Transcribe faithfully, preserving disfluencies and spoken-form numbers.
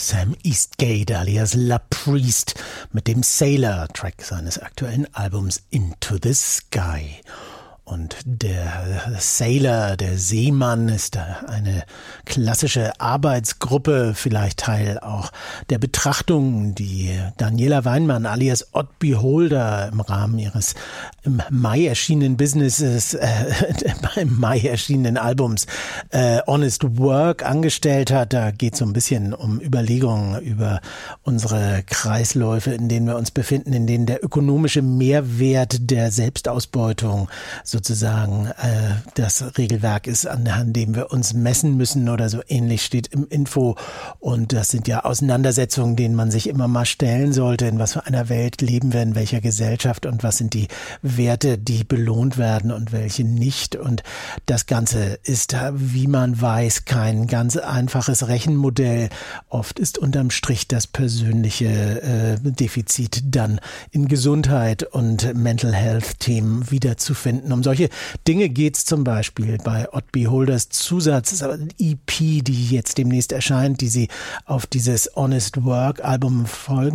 Sam Eastgate alias La Priest mit dem Sailor-Track seines aktuellen Albums Into the Sky. Und der Sailor, der Seemann, ist eine klassische Arbeitsgruppe, vielleicht Teil auch der Betrachtung, die Daniela Weinmann alias Odd Beholder im Rahmen ihres im Mai erschienenen Businesses, äh, beim Mai erschienenen Albums äh, Honest Work angestellt hat. Da geht es so ein bisschen um Überlegungen über unsere Kreisläufe, in denen wir uns befinden, in denen der ökonomische Mehrwert der Selbstausbeutung sozusagen äh, das Regelwerk ist, an dem wir uns messen müssen oder so ähnlich steht im Info. Und das sind ja Auseinandersetzungen, denen man sich immer mal stellen sollte. In was für einer Welt leben wir, in welcher Gesellschaft und was sind die Werte, die belohnt werden und welche nicht. Und das Ganze ist, wie man weiß, kein ganz einfaches Rechenmodell. Oft ist unterm Strich das persönliche äh, Defizit dann in Gesundheit und Mental Health Themen wiederzufinden. Um solche Dinge geht es zum Beispiel bei Odd Beholders Zusatz, E P, die jetzt demnächst erscheint, die sie auf dieses Honest Work Album folgen